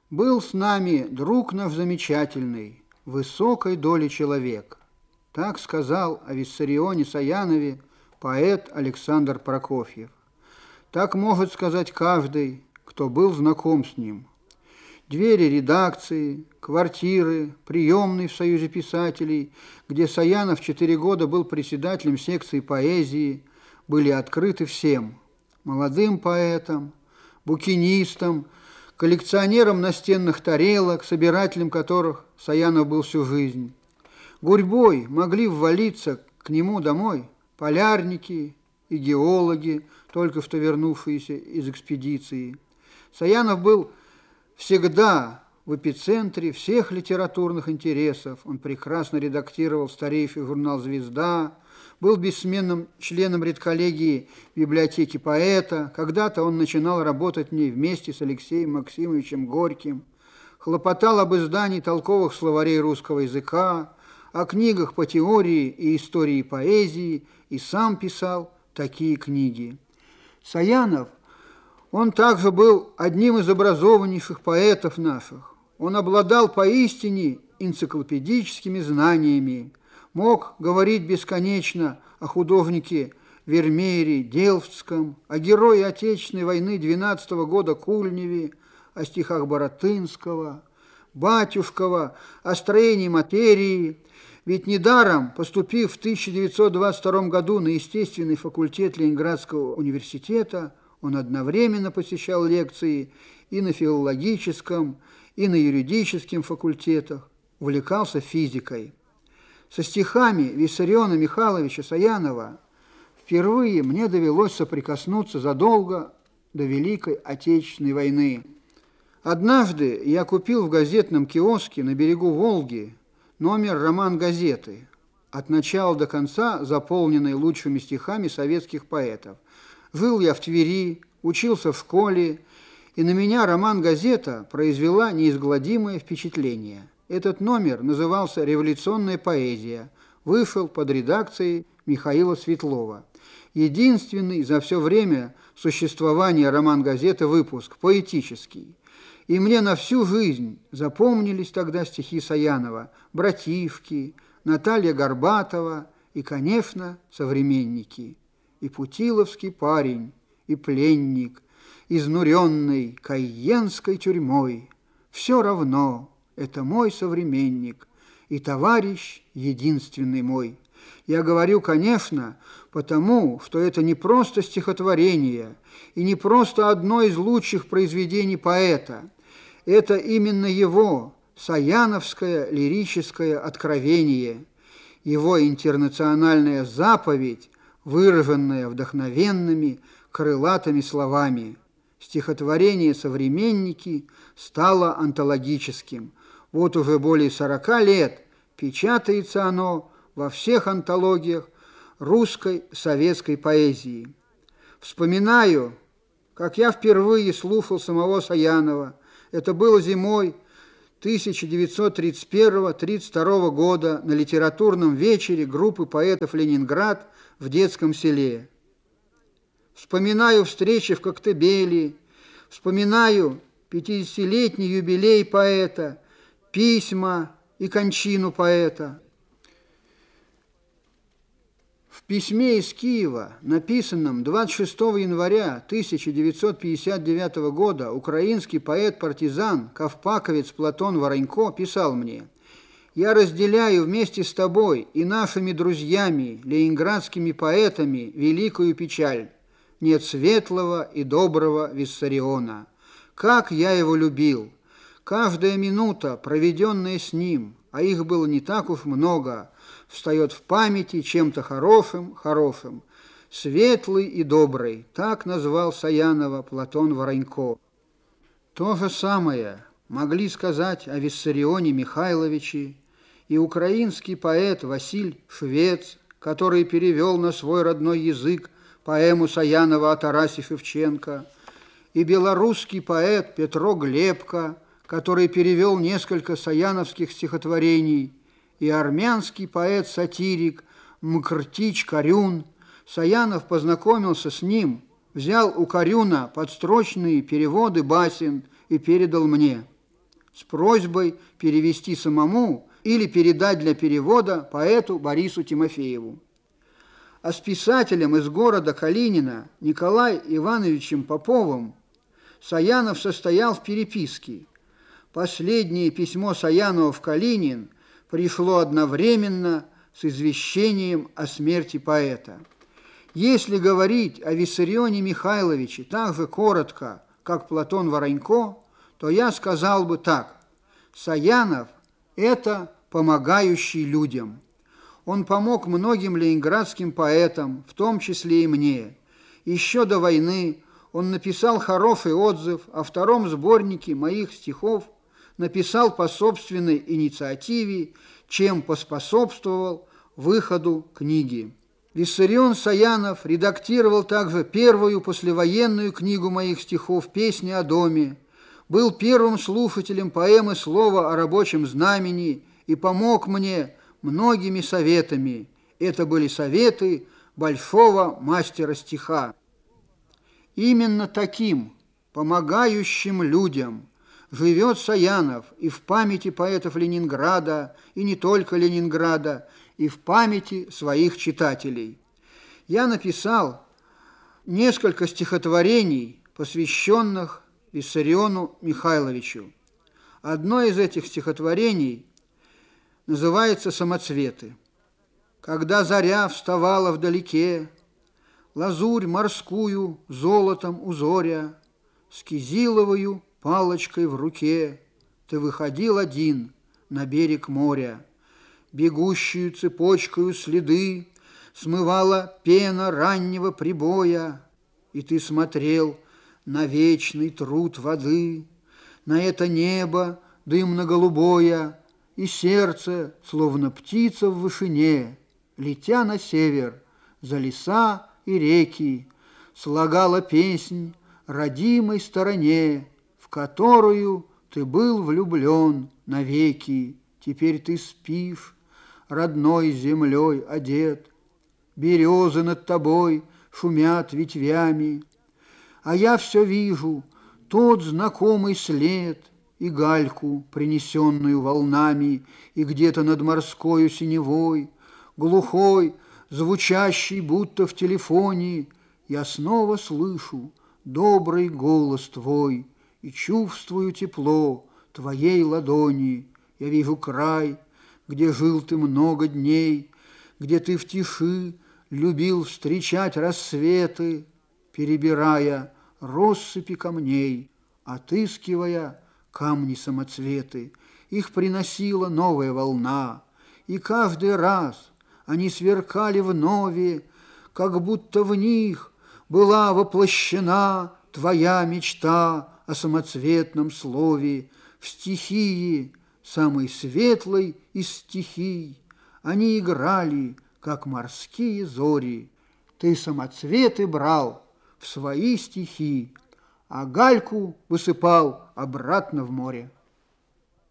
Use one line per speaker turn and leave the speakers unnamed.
Был с нами друг наш замечательный, высокой доли человек. Так сказал о Виссарионе Саянове поэт Александр Прокофьев. Так может сказать каждый, кто был знаком с ним. Двери редакции, квартиры, приемной в Союзе писателей, где Саянов 4 года был председателем секции поэзии, были открыты всем – молодым поэтам, букинистам, коллекционерам настенных тарелок, собирателем которых Саянов был всю жизнь. Гурьбой могли ввалиться к нему домой полярники и геологи, только что вернувшиеся из экспедиции. Саянов был всегда в эпицентре всех литературных интересов. Он прекрасно редактировал старейший журнал «Звезда», был бессменным членом редколлегии библиотеки поэта. Когда-то он начинал работать в ней вместе с Алексеем Максимовичем Горьким, хлопотал об издании толковых словарей русского языка, о книгах по теории и истории поэзии, и сам писал такие книги. Саянов, он также был одним из образованнейших поэтов наших. Он обладал поистине энциклопедическими знаниями, мог говорить бесконечно о художнике Вермеере Делфтском, о герое Отечественной войны 12-го года Кульневе, о стихах Баратынского, Батюшкова, о строении материи. Ведь недаром, поступив в 1922 году на естественный факультет Ленинградского университета, он одновременно посещал лекции и на филологическом, и на юридическом факультетах, увлекался физикой. Со стихами Виссариона Михайловича Саянова впервые мне довелось соприкоснуться задолго до Великой Отечественной войны. Однажды я купил в газетном киоске на берегу Волги номер роман-газеты, от начала до конца заполненный лучшими стихами советских поэтов. Жил я в Твери, учился в школе, и на меня роман-газета произвела неизгладимое впечатление. Этот номер назывался «Революционная поэзия», вышел под редакцией Михаила Светлова. Единственный за все время существования роман-газеты выпуск, поэтический. И мне на всю жизнь запомнились тогда стихи Саянова, братишки, Наталья Горбатова и, конечно, современники. И путиловский парень, и пленник, изнуренный кайенской тюрьмой. Все равно это мой современник и товарищ единственный мой. Я говорю, конечно, потому, что это не просто стихотворение и не просто одно из лучших произведений поэта. Это именно его саяновское лирическое откровение, его интернациональная заповедь, выраженная вдохновенными крылатыми словами. Стихотворение «Современники» стало антологическим. Вот уже более 40 лет печатается оно во всех антологиях русской советской поэзии. Вспоминаю, как я впервые слушал самого Саянова. Это было зимой 1931-1932 года на литературном вечере группы поэтов «Ленинград» в детском селе. Вспоминаю встречи в Коктебеле, вспоминаю 50-летний юбилей поэта, письма и кончину поэта. В письме из Киева, написанном 26 января 1959 года, украинский поэт-партизан, ковпаковец Платон Воронько писал мне: «Я разделяю вместе с тобой и нашими друзьями, ленинградскими поэтами, великую печаль. Нет светлого и доброго Виссариона. Как я его любил! Каждая минута, проведенная с ним, а их было не так уж много, встает в памяти чем-то хорошим. Светлый и добрый», так назвал Саянова Платон Воронько. То же самое могли сказать о Виссарионе Михайловиче и украинский поэт Василь Швец, который перевел на свой родной язык поэму Саянова о Тарасе Шевченко, и белорусский поэт Петро Глебко, который перевел несколько саяновских стихотворений, и армянский поэт-сатирик Мкртич Карюн. Саянов познакомился с ним, взял у Карюна подстрочные переводы басен и передал мне. с просьбой перевести самому или передать для перевода поэту Борису Тимофееву. А с писателем из города Калинина Николаем Ивановичем Поповым Саянов состоял в переписке. Последнее письмо Саянова в Калинин пришло одновременно с извещением о смерти поэта. Если говорить о Виссарионе Михайловиче так же коротко, как Платон Воронько, то я сказал бы так: Саянов – это помогающий людям. Он помог многим ленинградским поэтам, в том числе и мне. Еще до войны он написал хороший отзыв о втором сборнике моих стихов, написал по собственной инициативе, чем поспособствовал выходу книги. Виссарион Саянов редактировал также первую послевоенную книгу моих стихов «Песни о доме», был первым слушателем поэмы «Слово о рабочем знамени» и помог мне многими советами. Это были советы большого мастера стиха. Именно таким помогающим людям живет Саянов и в памяти поэтов Ленинграда, и не только Ленинграда, и в памяти своих читателей. Я написал несколько стихотворений, посвященных Виссариону Михайловичу. Одно из этих стихотворений называется «Самоцветы». Когда заря вставала вдалеке, лазурь морскую золотом узоря, с кизиловою палочкой в руке ты выходил один на берег моря. Бегущую цепочкою следы смывала пена раннего прибоя, и ты смотрел на вечный труд воды, на это небо дымно-голубое, и сердце, словно птица в вышине, летя на север, за леса и реки, слагала песнь родимой стороне, в которую ты был влюблен навеки. Теперь ты спишь, родной землей одет, березы над тобой шумят ветвями, а я все вижу тот знакомый след и гальку, принесенную волнами, и где-то над морскою синевой, глухой, звучащий будто в телефоне, я снова слышу добрый голос твой и чувствую тепло твоей ладони. Я вижу край, где жил ты много дней, где ты в тиши любил встречать рассветы, перебирая россыпи камней, отыскивая камни-самоцветы. Их приносила новая волна, и каждый раз они сверкали вновь, как будто в них была воплощена твоя мечта о самоцветном слове, в стихии, самой светлой из стихий. Они играли, как морские зори. Ты самоцветы брал в свои стихи, а гальку высыпал обратно в море.